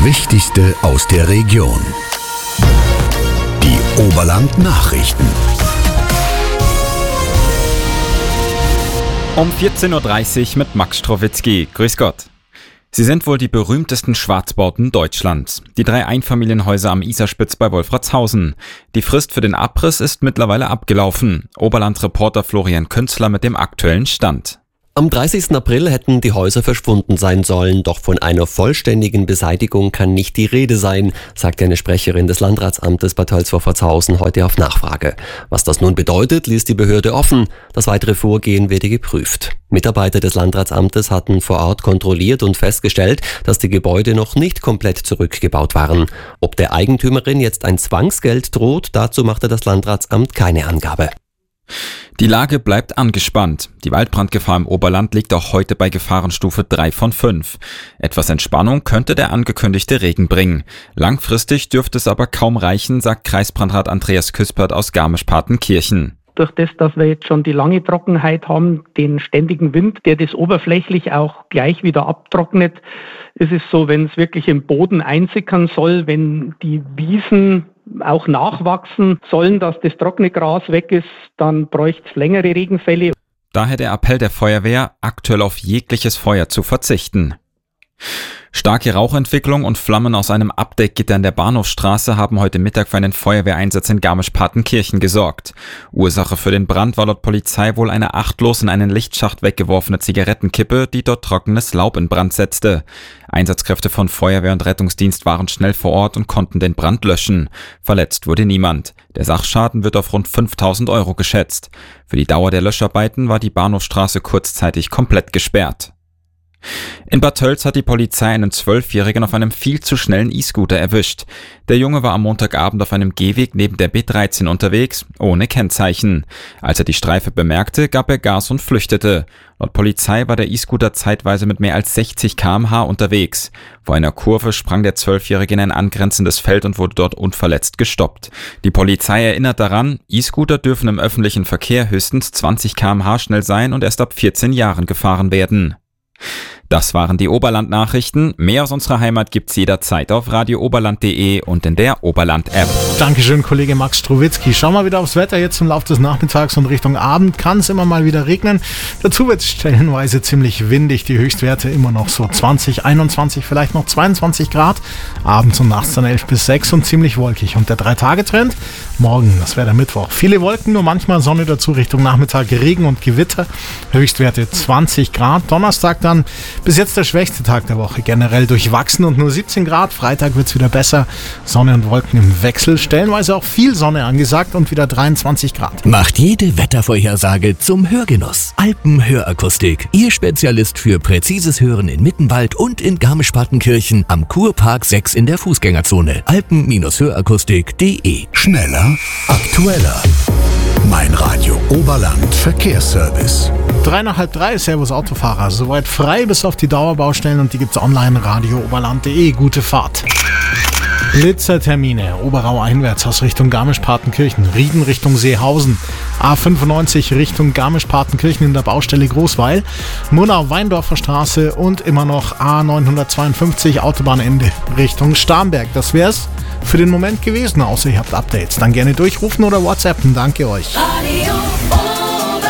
Wichtigste aus der Region. Die Oberland-Nachrichten. Um 14.30 Uhr mit Max Strowitzki. Grüß Gott. Sie sind wohl die berühmtesten Schwarzbauten Deutschlands. Die 3 Einfamilienhäuser am Isarspitz bei Wolfratshausen. Die Frist für den Abriss ist mittlerweile abgelaufen. Oberland-Reporter Florian Künzler mit dem aktuellen Stand. Am 30. April hätten die Häuser verschwunden sein sollen, doch von einer vollständigen Beseitigung kann nicht die Rede sein, sagte eine Sprecherin des Landratsamtes Bad Tölz-Wolfratshausen heute auf Nachfrage. Was das nun bedeutet, ließ die Behörde offen. Das weitere Vorgehen werde geprüft. Mitarbeiter des Landratsamtes hatten vor Ort kontrolliert und festgestellt, dass die Gebäude noch nicht komplett zurückgebaut waren. Ob der Eigentümerin jetzt ein Zwangsgeld droht, dazu machte das Landratsamt keine Angabe. Die Lage bleibt angespannt. Die Waldbrandgefahr im Oberland liegt auch heute bei Gefahrenstufe 3 von 5. Etwas Entspannung könnte der angekündigte Regen bringen. Langfristig dürfte es aber kaum reichen, sagt Kreisbrandrat Andreas Küspert aus Garmisch-Partenkirchen. Durch das, dass wir jetzt schon die lange Trockenheit haben, den ständigen Wind, der das oberflächlich auch gleich wieder abtrocknet, ist es so, wenn es wirklich im Boden einsickern soll, wenn die Wiesen auch nachwachsen sollen, dass das trockene Gras weg ist, dann bräuchte es längere Regenfälle. Daher der Appell der Feuerwehr, aktuell auf jegliches Feuer zu verzichten. Starke Rauchentwicklung und Flammen aus einem Abdeckgitter in der Bahnhofstraße haben heute Mittag für einen Feuerwehreinsatz in Garmisch-Partenkirchen gesorgt. Ursache für den Brand war laut Polizei wohl eine achtlos in einen Lichtschacht weggeworfene Zigarettenkippe, die dort trockenes Laub in Brand setzte. Einsatzkräfte von Feuerwehr und Rettungsdienst waren schnell vor Ort und konnten den Brand löschen. Verletzt wurde niemand. Der Sachschaden wird auf rund 5.000 € geschätzt. Für die Dauer der Löscharbeiten war die Bahnhofstraße kurzzeitig komplett gesperrt. In Bad Tölz hat die Polizei einen 12-Jährigen auf einem viel zu schnellen E-Scooter erwischt. Der Junge war am Montagabend auf einem Gehweg neben der B13 unterwegs, ohne Kennzeichen. Als er die Streife bemerkte, gab er Gas und flüchtete. Laut Polizei war der E-Scooter zeitweise mit mehr als 60 km/h unterwegs. Vor einer Kurve sprang der 12-Jährige in ein angrenzendes Feld und wurde dort unverletzt gestoppt. Die Polizei erinnert daran, E-Scooter dürfen im öffentlichen Verkehr höchstens 20 km/h schnell sein und erst ab 14 Jahren gefahren werden. Das waren die Oberland-Nachrichten. Mehr aus unserer Heimat gibt's jederzeit auf radiooberland.de und in der Oberland-App. Dankeschön, Kollege Max Strowitzki. Schauen wir wieder aufs Wetter. Jetzt im Laufe des Nachmittags und Richtung Abend kann es immer mal wieder regnen. Dazu wird es stellenweise ziemlich windig. Die Höchstwerte immer noch so 20, 21, vielleicht noch 22 Grad. Abends und nachts dann 11 bis 6 und ziemlich wolkig. Und der 3-Tage-Trend? Morgen, das wäre der Mittwoch. Viele Wolken, nur manchmal Sonne dazu. Richtung Nachmittag Regen und Gewitter. Höchstwerte 20 Grad. Donnerstag dann bis jetzt der schwächste Tag der Woche, generell durchwachsen und nur 17 Grad. Freitag wird es wieder besser. Sonne und Wolken im Wechsel, stellenweise auch viel Sonne angesagt und wieder 23 Grad. Macht jede Wettervorhersage zum Hörgenuss. Alpenhörakustik, Ihr Spezialist für präzises Hören in Mittenwald und in Garmisch-Partenkirchen am Kurpark 6 in der Fußgängerzone. Alpen-Hörakustik.de. Schneller, aktueller. Mein Radio Oberland Verkehrsservice. 3:30, Servus Autofahrer. Soweit frei bis auf die Dauerbaustellen und die gibt's online radiooberland.de. Gute Fahrt. Blitzertermine. Oberau einwärts aus Richtung Garmisch-Partenkirchen. Rieden Richtung Seehausen. A95 Richtung Garmisch-Partenkirchen in der Baustelle Großweil. Murnau-Weindorfer Straße und immer noch A952 Autobahnende Richtung Starnberg. Das wär's für den Moment gewesen, außer ihr habt Updates. Dann gerne durchrufen oder WhatsAppen. Danke euch. Radio Oberland,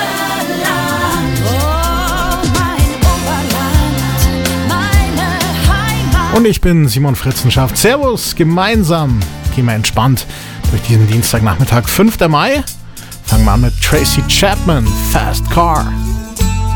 oh, mein Oberland, meine Heimat. Und ich bin Simon Fritzenschaft. Servus, gemeinsam gehen wir entspannt durch diesen Dienstagnachmittag, 5. Mai. Fangen wir an mit Tracy Chapman, Fast Car.